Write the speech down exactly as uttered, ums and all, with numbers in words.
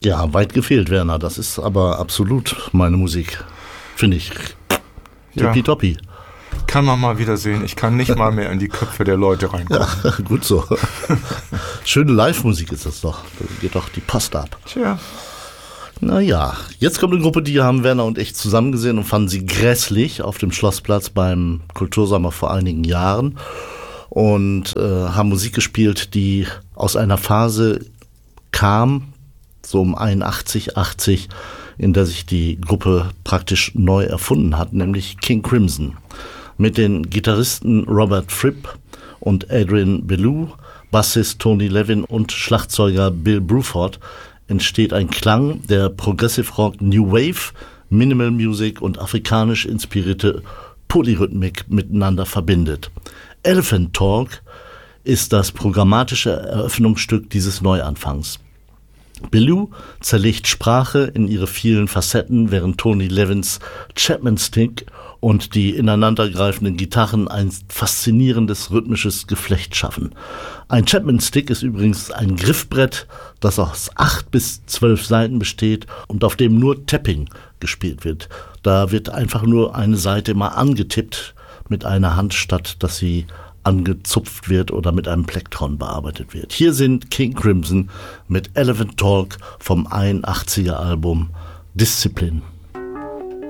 Ja, weit gefehlt, Werner. Das ist aber absolut meine Musik, finde ich. Tippitoppi. Ja. Kann man mal wieder sehen. Ich kann nicht mal mehr in die Köpfe der Leute reinkommen. Ja, gut so. Schöne Live-Musik ist das doch. Da geht doch die Post ab. Tja. Naja, jetzt kommt eine Gruppe, die haben Werner und ich zusammen gesehen und fanden sie grässlich auf dem Schlossplatz beim Kultursommer vor einigen Jahren und äh, haben Musik gespielt, die aus einer Phase kam, so um einundachtzig, achtzig, in der sich die Gruppe praktisch neu erfunden hat, nämlich King Crimson. Mit den Gitarristen Robert Fripp und Adrian Belew, Bassist Tony Levin und Schlagzeuger Bill Bruford entsteht ein Klang, der Progressive Rock, New Wave, Minimal Music und afrikanisch inspirierte Polyrhythmik miteinander verbindet. Elephant Talk ist das programmatische Eröffnungsstück dieses Neuanfangs. Belew zerlegt Sprache in ihre vielen Facetten, während Tony Levins Chapman Stick und die ineinandergreifenden Gitarren ein faszinierendes rhythmisches Geflecht schaffen. Ein Chapman Stick ist übrigens ein Griffbrett, das aus acht bis zwölf Saiten besteht und auf dem nur Tapping gespielt wird. Da wird einfach nur eine Saite mal angetippt mit einer Hand, statt dass sie angezupft wird oder mit einem Plektron bearbeitet wird. Hier sind King Crimson mit Elephant Talk vom einundachtziger Album Discipline.